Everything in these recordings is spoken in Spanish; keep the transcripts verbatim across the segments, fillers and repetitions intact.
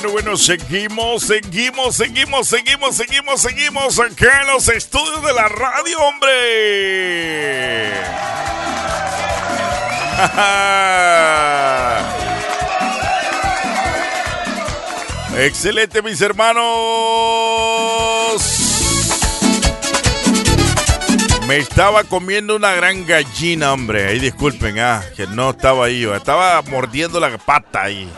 Bueno, seguimos, seguimos, seguimos, seguimos, seguimos, seguimos acá en los estudios de la radio, hombre. Excelente, mis hermanos. Me estaba comiendo una gran gallina, hombre. Ahí disculpen, ah, que no estaba ahí. Estaba mordiendo la pata ahí.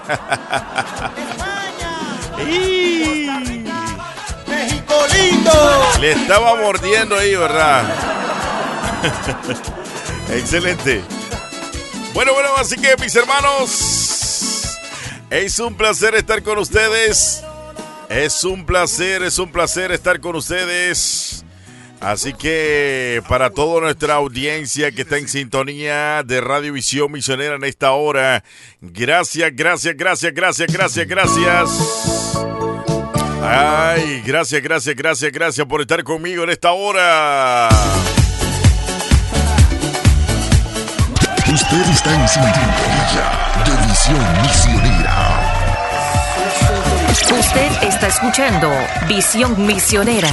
México lindo. Le estaba mordiendo ahí, ¿verdad? Excelente. Bueno, bueno, así que mis hermanos, es un placer estar con ustedes. Es un placer, es un placer estar con ustedes. Así que para toda nuestra audiencia que está en sintonía de Radio Visión Misionera en esta hora, gracias, gracias, gracias, gracias, gracias, gracias. Ay, gracias, gracias, gracias, gracias por estar conmigo en esta hora. Usted está en sintonía de Visión Misionera. Usted está escuchando Visión Misionera.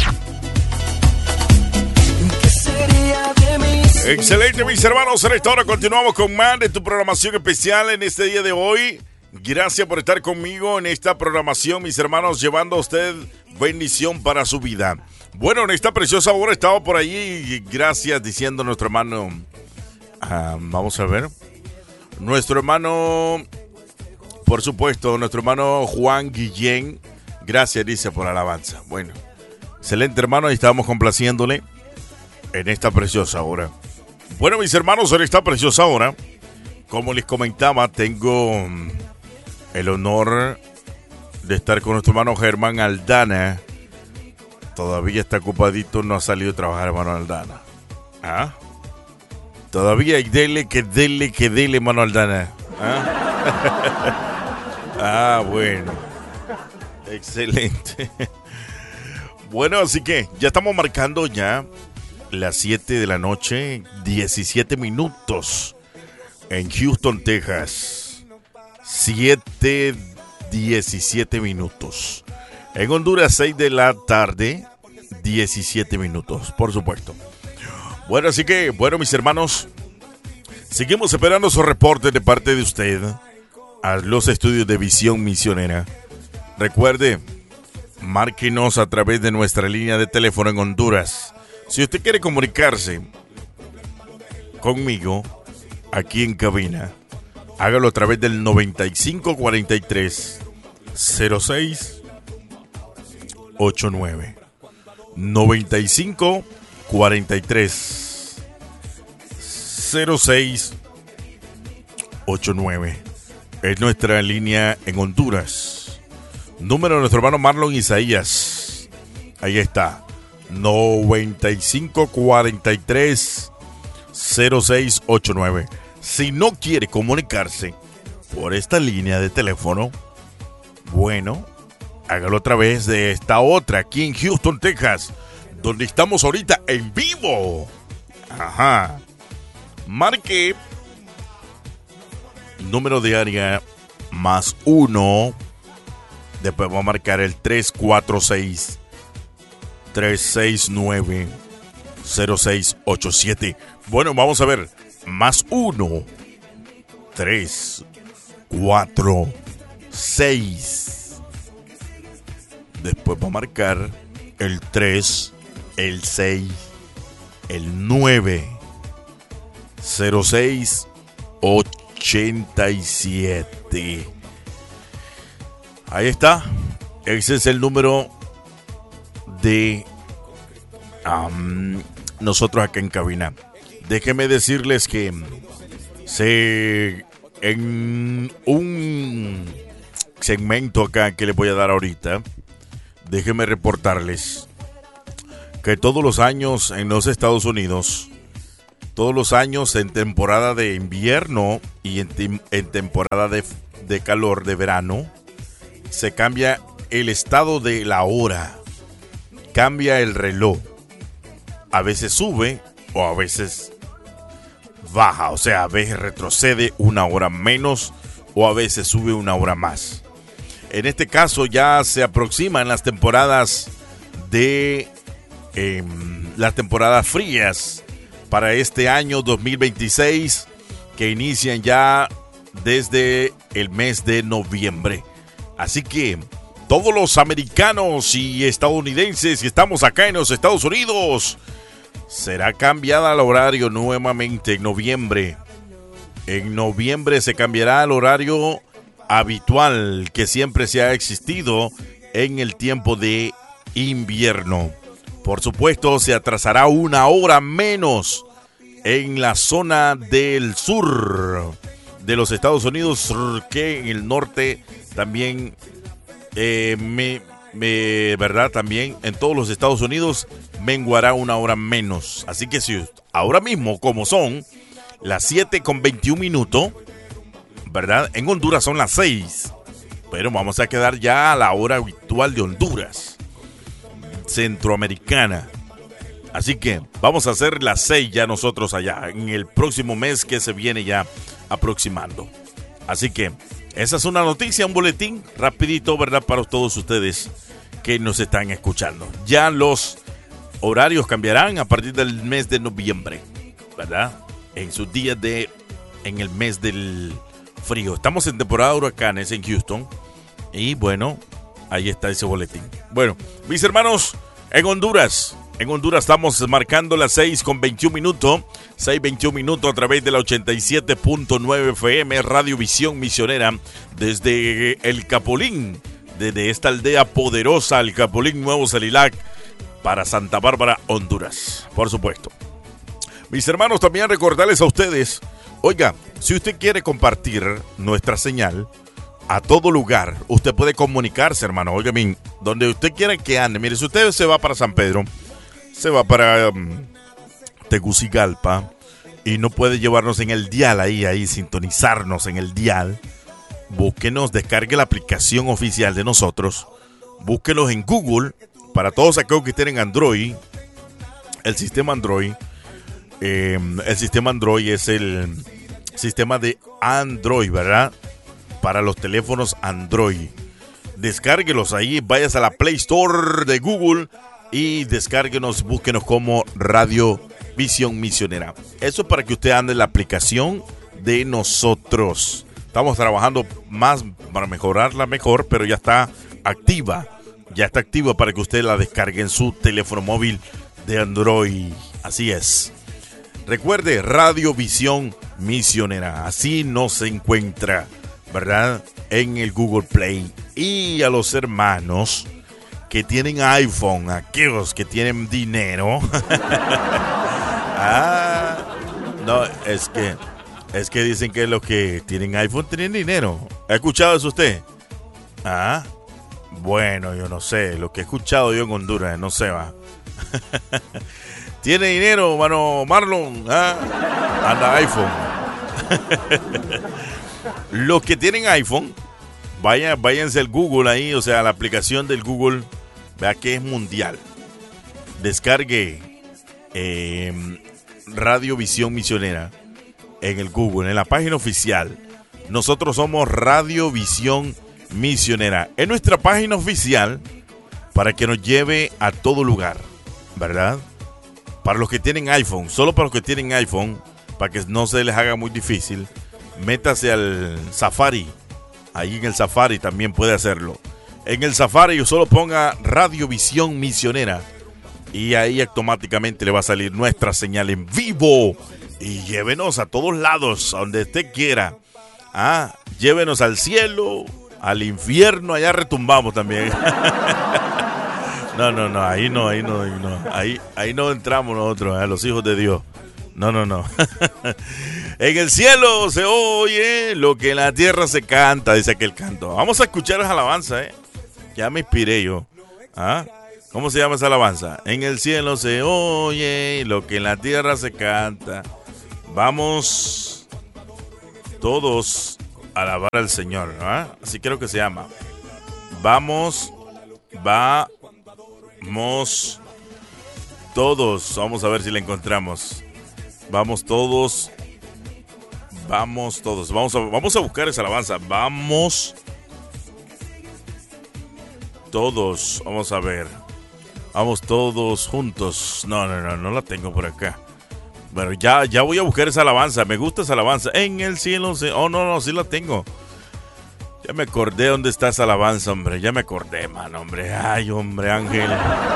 Excelente, mis hermanos, en esta hora continuamos con más de tu programación especial en este día de hoy. Gracias por estar conmigo en esta programación, mis hermanos, llevando a usted bendición para su vida. Bueno, en esta preciosa hora estaba por allí, gracias, diciendo nuestro hermano, uh, vamos a ver, nuestro hermano, por supuesto, nuestro hermano Juan Guillén, gracias, dice, por alabanza. Bueno, excelente, hermano, y estábamos complaciéndole en esta preciosa hora. Bueno, mis hermanos, en esta preciosa hora, como les comentaba, tengo el honor de estar con nuestro hermano Germán Aldana. Todavía está ocupadito, no ha salido a trabajar, hermano Aldana. ¿Ah? Todavía, y dele, que dele, que dele, hermano Aldana. ¿Ah? Ah, bueno. Excelente. Bueno, así que ya estamos marcando ya las siete de la noche, diecisiete minutos en Houston, Texas. siete, diecisiete minutos. En Honduras, seis de la tarde, diecisiete minutos, por supuesto. Bueno, así que, bueno, mis hermanos, seguimos esperando su reporte de parte de usted a los estudios de Visión Misionera. Recuerde, márquenos a través de nuestra línea de teléfono en Honduras. Si usted quiere comunicarse conmigo aquí en cabina, hágalo a través del noventa y cinco cuarenta y tres cero seis ochenta y nueve. noventa y cinco cuarenta y tres cero seis ochenta y nueve. Es nuestra línea en Honduras. Número de nuestro hermano Marlon Isaías. Ahí está. noventa y cinco cuarenta y tres cero seis ochenta y nueve. Si no quiere comunicarse por esta línea de teléfono, bueno, hágalo a través de esta otra aquí en Houston, Texas, donde estamos ahorita en vivo. Ajá. Marque número de área más uno. Después vamos a marcar el tres cuatro seis tres seis nueve cero seis ocho siete. Bueno, vamos a ver. Más uno, tres, cuatro, seis. Después va a marcar el tres, el seis, el nueve, cero seis ochenta y siete. Ahí está. Ese es el número de um, nosotros acá en cabina. Déjenme decirles que se, en un segmento acá que les voy a dar ahorita, déjenme reportarles que todos los años en los Estados Unidos, todos los años en temporada de invierno y en, en temporada de, de calor, de verano, se cambia el estado de la hora, cambia el reloj. A veces sube o a veces baja, o sea, a veces retrocede una hora menos o a veces sube una hora más. En este caso ya se aproximan las temporadas de eh, las temporadas frías para este año dos mil veintiséis, que inician ya desde el mes de noviembre. Así que todos los americanos y estadounidenses que estamos acá en los Estados Unidos, será cambiada el horario nuevamente en noviembre. En noviembre se cambiará el horario habitual que siempre se ha existido en el tiempo de invierno. Por supuesto, se atrasará una hora menos en la zona del sur de los Estados Unidos que en el norte. También, eh, me, me, ¿verdad? También en todos los Estados Unidos menguará una hora menos. Así que si ahora mismo, como son las siete con veintiún minutos, ¿verdad? En Honduras son las seis, pero vamos a quedar ya a la hora habitual de Honduras, centroamericana. Así que vamos a hacer las seis ya nosotros allá, en el próximo mes que se viene ya aproximando. Así que esa es una noticia, un boletín rapidito, ¿verdad? Para todos ustedes que nos están escuchando. Ya los horarios cambiarán a partir del mes de noviembre, ¿verdad? En sus días de, en el mes del frío. Estamos en temporada de huracanes en Houston. Y bueno, ahí está ese boletín. Bueno, mis hermanos, en Honduras, en Honduras estamos marcando las seis con veintiún minutos. seis veintiún minutos a través de la ochenta y siete punto nueve F M, Radio Visión Misionera, desde el Capolín, desde esta aldea poderosa, el Capolín Nuevo Celilac, para Santa Bárbara, Honduras, por supuesto. Mis hermanos, también recordarles a ustedes, oiga, si usted quiere compartir nuestra señal a todo lugar, usted puede comunicarse, hermano. Oiga, bien, donde usted quiera que ande. Mire, si usted se va para San Pedro, se va para um, Tegucigalpa y no puede llevarnos en el dial ahí, ahí, sintonizarnos en el dial, búsquenos, descargue la aplicación oficial de nosotros, búsquenos en Google, para todos aquellos que tienen Android, el sistema Android. Eh, el sistema Android es el sistema de Android, ¿verdad? Para los teléfonos Android. Descárguelos ahí, vayas a la Play Store de Google y descárguenos, búsquenos como Radio Visión Misionera. Eso es para que usted ande en la aplicación de nosotros. Estamos trabajando más para mejorarla mejor, pero ya está activa. Ya está activa para que usted la descargue en su teléfono móvil de Android. Así es. Recuerde, Radio Visión Misionera. Así nos encuentra, ¿verdad? En el Google Play. Y a los hermanos que tienen iPhone, aquellos que tienen dinero. ah, no, es que, es que dicen que los que tienen iPhone tienen dinero. ¿Ha escuchado eso usted? Ah, bueno, yo no sé. Lo que he escuchado yo en Honduras, no sé, va. Tiene dinero, mano Marlon. ¿Ah? Anda iPhone. Los que tienen iPhone, vaya, váyanse al Google ahí, o sea, la aplicación del Google, vea que es mundial. Descargue eh, Radio Visión Misionera en el Google, en la página oficial. Nosotros somos Radio Visión Misionera. En nuestra página oficial, para que nos lleve a todo lugar, ¿verdad? Para los que tienen iPhone, solo para los que tienen iPhone, para que no se les haga muy difícil, métase al Safari. Ahí en el Safari también puede hacerlo. En el Safari solo ponga Radio Visión Misionera y ahí automáticamente le va a salir nuestra señal en vivo. Y llévenos a todos lados, a donde usted quiera. Ah, llévenos al cielo, al infierno, allá retumbamos también. No, no, no, ahí no, ahí no, ahí no, ahí, ahí no entramos nosotros, eh, los hijos de Dios. No, no, no. En el cielo se oye lo que en la tierra se canta, dice aquel canto. Vamos a escuchar esa alabanza, eh. Ya me inspiré yo. ¿Ah? ¿Cómo se llama esa alabanza? En el cielo se oye lo que en la tierra se canta. Vamos todos a alabar al Señor, ¿ah? Así creo que se llama. Vamos, va. Vamos todos, vamos a ver si la encontramos. Vamos todos, vamos todos, vamos a, vamos a buscar esa alabanza. Vamos todos. Vamos a ver. Vamos todos juntos. No, no, no, no la tengo por acá. Bueno, ya, ya voy a buscar esa alabanza. Me gusta esa alabanza. En el cielo. Se... Oh, no, no, sí la tengo. Ya me acordé dónde está esa alabanza, hombre. Ya me acordé, man, hombre. Ay, hombre, Ángel.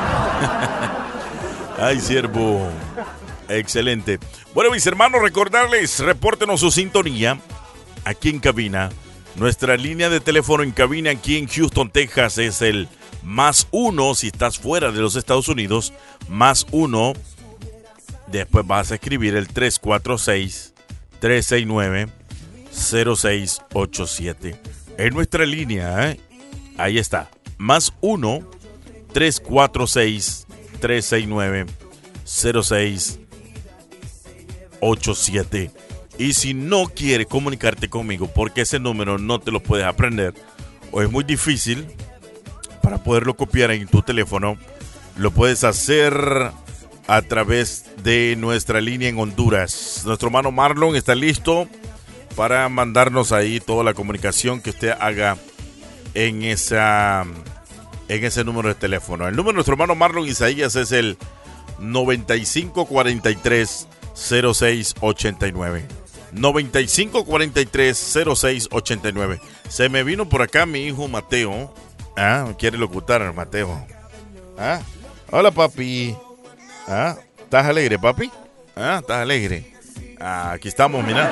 Ay, siervo. Excelente. Bueno, mis hermanos, recordarles, repórtenos su sintonía aquí en cabina. Nuestra línea de teléfono en cabina aquí en Houston, Texas es el más uno si estás fuera de los Estados Unidos, más uno. Después vas a escribir el tres cuatro seis, tres seis nueve, cero seis ocho siete. En nuestra línea, ¿eh? Ahí está, más uno, tres cuatro seis, tres seis nueve, cero seis ocho siete. Y si no quieres comunicarte conmigo porque ese número no te lo puedes aprender o es muy difícil para poderlo copiar en tu teléfono, lo puedes hacer a través de nuestra línea en Honduras. Nuestro hermano Marlon está listo para mandarnos ahí toda la comunicación que usted haga en esa en ese número de teléfono. El número de nuestro hermano Marlon Isaías es el noventa y cinco cuarenta y tres cero seis ochenta y nueve. noventa y cinco cuarenta y tres cero seis ochenta y nueve. Se me vino por acá mi hijo Mateo. Ah, quiere locutar, Mateo. Ah, hola, papi. Ah, ¿estás alegre, papi? Ah, ¿estás alegre? Ah, aquí estamos, mira.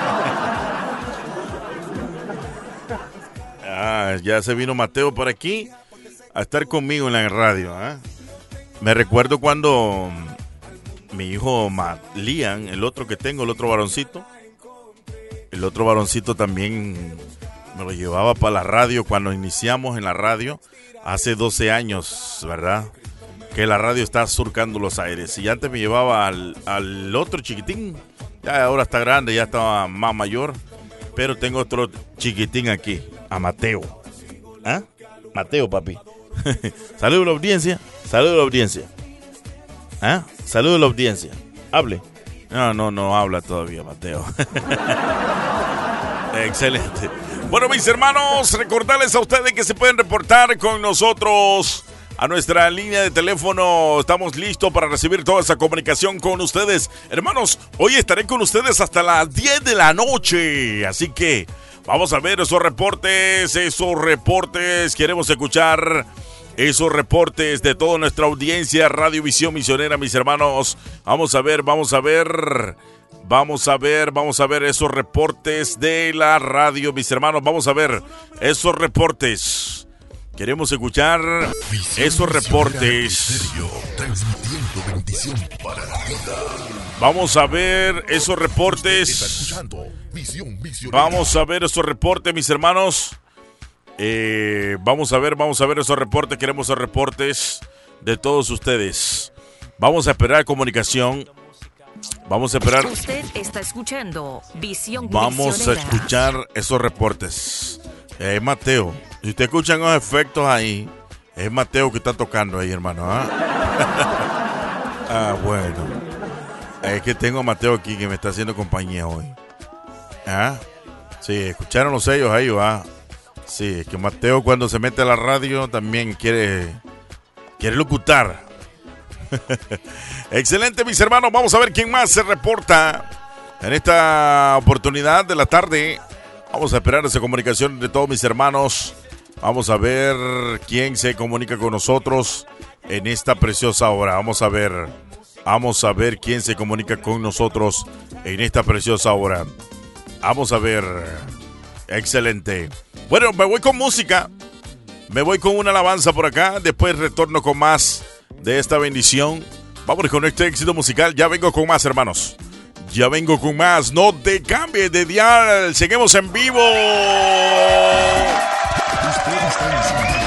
Ah, ya se vino Mateo por aquí a estar conmigo en la radio. ¿eh? Me recuerdo cuando mi hijo Liam, el otro que tengo, el otro varoncito, el otro varoncito también me lo llevaba para la radio cuando iniciamos en la radio hace doce años, ¿verdad? Que la radio está surcando los aires. Y antes me llevaba al, al otro chiquitín, ya ahora está grande, ya está más mayor, pero tengo otro chiquitín aquí, a Mateo. ¿Ah? Mateo, papi. Saludos a la audiencia, saludos a la audiencia. ¿Ah? Saludos a la audiencia. Hable. No, no, no habla todavía, Mateo. Excelente. Bueno, mis hermanos, recordarles a ustedes que se pueden reportar con nosotros a nuestra línea de teléfono. Estamos listos para recibir toda esa comunicación con ustedes. Hermanos, hoy estaré con ustedes hasta las diez de la noche. Así que vamos a ver esos reportes, esos reportes. Queremos escuchar esos reportes de toda nuestra audiencia, Radio Visión Misionera, mis hermanos. Vamos a ver, vamos a ver, vamos a ver, vamos a ver esos reportes de la radio, mis hermanos. Vamos a ver esos reportes. Queremos escuchar Visión esos reportes. Misionera, transmitiendo bendición para la vida. Vamos a ver esos Está reportes. escuchando Visión Misionera. Vamos a ver esos reportes, mis hermanos. Eh, vamos a ver, vamos a ver esos reportes. Queremos esos reportes de todos ustedes. Vamos a esperar comunicación. Vamos a esperar. Usted está escuchando Visión Vamos a Misionera. escuchar esos reportes. Eh, Mateo, si usted escuchan los efectos ahí, es Mateo que está tocando ahí, hermano. ¿ah? ah, bueno. Es que tengo a Mateo aquí que me está haciendo compañía hoy. ¿Ah? Sí, escucharon los sellos ahí, va. Sí, es que Mateo cuando se mete a la radio también quiere, quiere locutar. Excelente, mis hermanos. Vamos a ver quién más se reporta en esta oportunidad de la tarde. Vamos a esperar esa comunicación de todos mis hermanos. Vamos a ver quién se comunica con nosotros en esta preciosa hora. Vamos a ver, vamos a ver quién se comunica con nosotros en esta preciosa hora. Vamos a ver. Excelente. Bueno, me voy con música. Me voy con una alabanza por acá. Después retorno con más de esta bendición. Vamos con este éxito musical. Ya vengo con más, hermanos. Ya vengo con más. No te cambies de dial. Seguimos en vivo. Usted está en sintonía